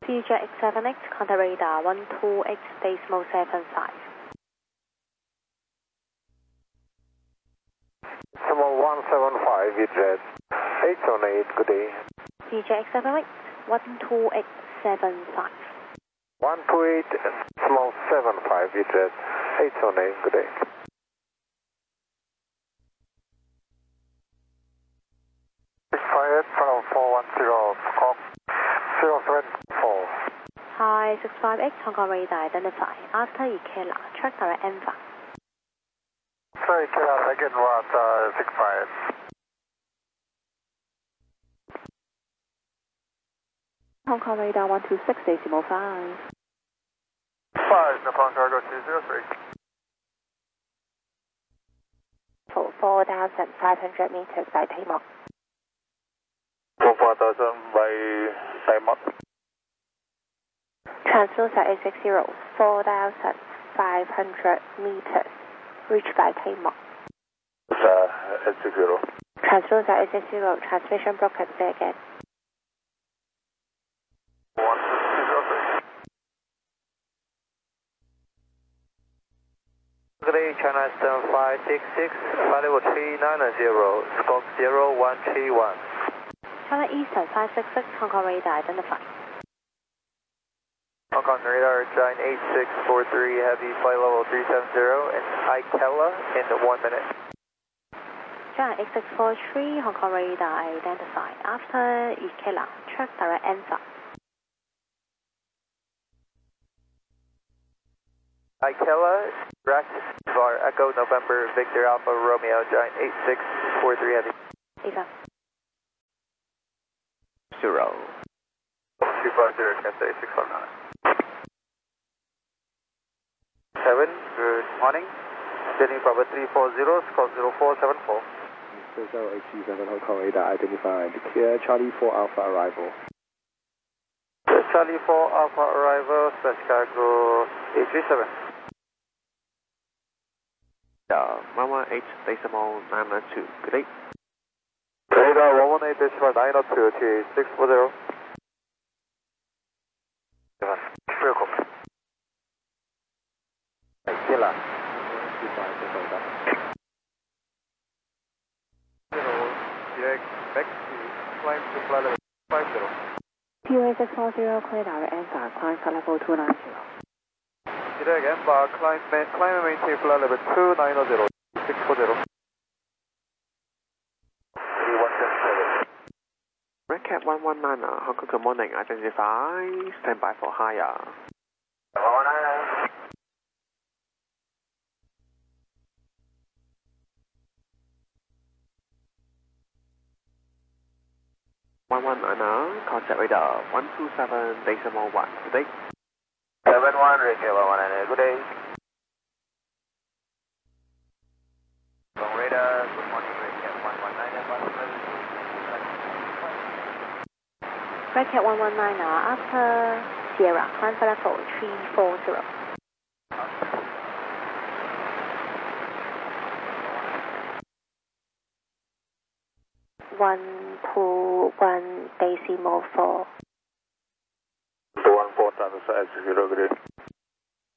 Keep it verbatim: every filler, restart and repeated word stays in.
C J X seven X, contact radar one two X decimal seven five. Decimal one seven five, Vietjet eight seven eight, good day. C J X seven X, one two X seven five. one two eight, decimal seven five, Vietjet eight seven eight, good day. six five eight, four one zero, squawk zero seven four. Hi, six five eight, Hong Kong radar identify. After Ikela, track direct N V A. Sorry, Ikela, again, what, uh, six five. Hong Kong radar one two six decimal five. five, Nippon cargo two zero three. For four thousand five hundred meters by Taymok. For four thousand by Taymok. Translucid eight six zero, four thousand five hundred meters, reached by Taymok. Uh, eight six zero. Translucid eight six zero, transmission broken, say again. one two zero three. Good day, China Eastern five six six, flight level three nine zero, squawk zero one three one. China Eastern five six six, Hong Kong radar identify. Hong Kong radar, Giant eight six four three, heavy flight level three seven zero, and Ikela in one minute. Giant eight six four three, Hong Kong radar identify. After Ikela, track direct N V A. Ikela, direct for Echo November Victor Alpha Romeo, Giant eight six four three, heavy. Eva. Zero. two five zero, Cathay six one nine. seven, good morning. Sydney Bravo three four zero, squawk zero four seven four. zero eight two seven, Hong Kong radar identified. Clear Charlie four Alpha arrival. Charlie four Alpha arrival, Special Cargo eight three seven. Yeah, one one eight decimal nine nine two, good day. Radar one one eight decimal nine zero two, T six four zero. Vehicle. Ikela. two five six zero. Direct back to climb to flight level five zero. P U A six four zero, clear direct N V A, climb flight level two nine zero. Direct N V A, climb, climb and maintain flight level two nine zero, six four zero. three one seven seven. Red Cat one one nine, Hong Kong, good morning, identify, stand by for higher. one one nine. one one nine, contact radar one two seven decimal one, good day. seven one, radio one one nine, good day. From radar, good morning, Red one one nine, Red Cat one one nine, after Sierra, climb flight level three four zero. One two one decimal four. one four times zero, good day.